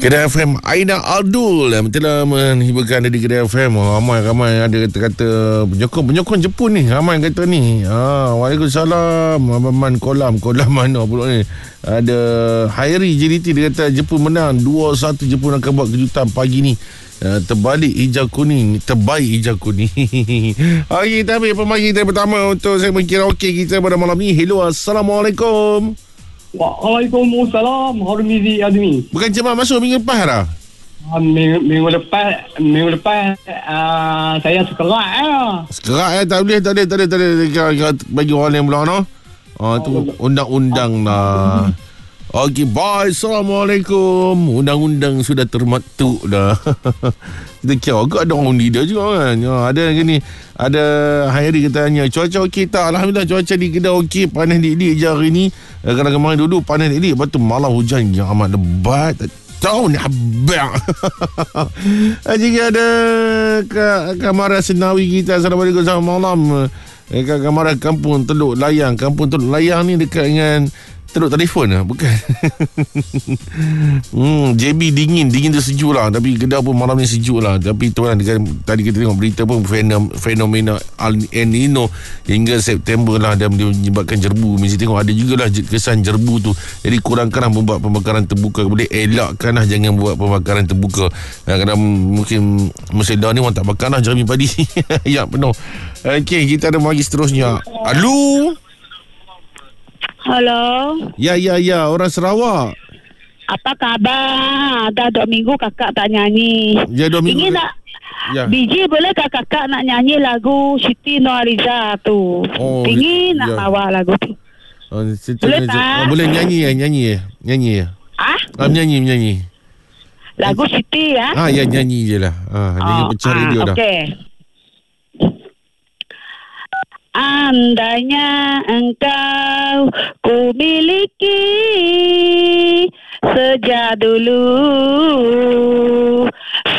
Kedah FM Aina Abdul telah menghiburkan anda di Kedah FM. Ramai ada kata-kata penyokong Jepun ni. Ramai kata ni. Waalaikumsalam. Abang kolam mana pula ni. Ada Hairi JDT, dia kata Jepun menang 2-1. Jepun akan buat kejutan pagi ni. Terbaik hijau kuning. Okey, kita ambil pemanggi kita pertama untuk segmen karaoke kita pada malam ni. Hello, Assalamualaikum. Waalaikumsalam. Hormizi Admi. Bukan cepat masuk minggu lepas dah? Minggu lepas saya sekerak Sekerak tak boleh bagi orang lain pula no. Tu undang-undang lah. Okey, bye. Assalamualaikum. Undang-undang sudah termaktub dah. Kita kira agak ada orang leader juga kan. Ada gini. Ada Hairi kita tanya, cuaca okey tak? Alhamdulillah, cuaca di Kedah okey. Panas dik-dik je hari ni. Kadang kemarin dulu panas dik-dik. Lepas tu malam hujan yang amat lebat. Tahu ni habang. Jika ada Kamara Senawi kita. Assalamualaikum, selamat malam. Kamara Kampung Teluk Layang. Kampung Teluk Layang ni dekat dengan Teluk Telefon lah, bukan? JB dingin tu sejuk lah. Tapi Kedah pun malam ni sejuk lah. Tapi tu kan, tadi kita tengok berita pun fenomena El Nino hingga September lah, dan menyebabkan jerbu. Mesti tengok ada jugalah kesan jerbu tu. Jadi kurangkanlah membuat pembakaran terbuka. Boleh elakkanlah jangan buat pembakaran terbuka. Kerana mungkin Mesedah ni orang tak bakar lah jerami padi. Ya, penuh. Okey, kita ada magi seterusnya. Halo. Halo. Ya, orang Sarawak. Apa khabar? Dah 2 minggu kakak tak nyanyi. Ya, 2 minggu. Ingin nak biji, boleh tak kakak nak nyanyi lagu Siti Nurhaliza tu? Ingin nak bawa lagu tu. Boleh tak? Boleh nyanyi ya. Menyanyi. Lagu Siti ya? Ya, nyanyi je lah. Nyanyi pecah radio dah. Okey. Andainya engkau ku miliki sejak dulu,